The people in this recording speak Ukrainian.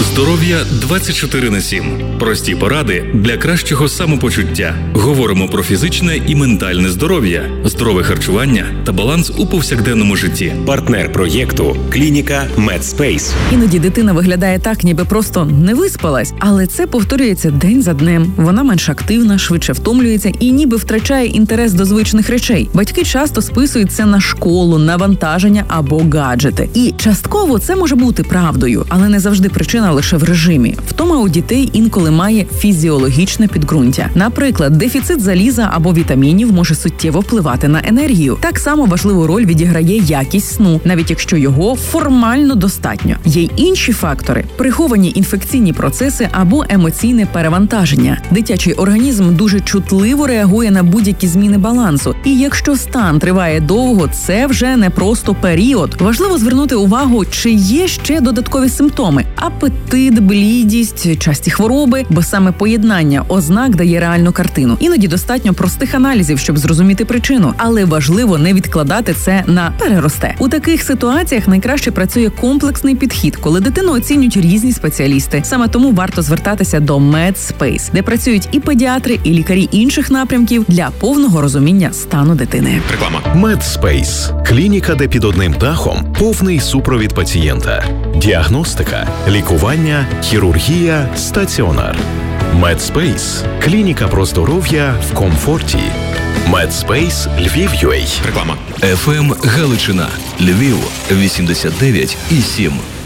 Здоров'я 24/7. Прості поради для кращого самопочуття. Говоримо про фізичне і ментальне здоров'я, здорове харчування та баланс у повсякденному житті. Партнер проєкту – клініка Медспейс. Іноді дитина виглядає так, ніби просто не виспалась, але це повторюється день за днем. Вона менш активна, швидше втомлюється і ніби втрачає інтерес до звичних речей. Батьки часто списують це на школу, навантаження або гаджети. І частково це може бути правдою, але не завжди причина лише в режимі. Втома у дітей інколи має фізіологічне підґрунтя. Наприклад, дефіцит заліза або вітамінів може суттєво впливати на енергію. Так само важливу роль відіграє якість сну, навіть якщо його формально достатньо. Є й інші фактори – приховані інфекційні процеси або емоційне перевантаження. Дитячий організм дуже чутливо реагує на будь-які зміни балансу. І якщо стан триває довго, це вже не просто період. Важливо звернути увагу, чи є ще додаткові симптоми – апетит, блідість, часті хвороби, бо саме поєднання ознак дає реальну картину. Іноді достатньо простих аналізів, щоб зрозуміти причину, але важливо не відкладати це на переросте. У таких ситуаціях найкраще працює комплексний підхід, коли дитину оцінюють різні спеціалісти. Саме тому варто звертатися до Медспейс, де працюють і педіатри, і лікарі інших напрямків для повного розуміння стану дитини. Реклама. Медспейс – клініка, де під одним дахом повний супровід пацієнта. Діагностика, лікування, хірургія, стаціонар. Медспейс – клініка про здоров'я в комфорті. Медспейс Львів.UA. Реклама. ФМ Галичина. Львів 89,7.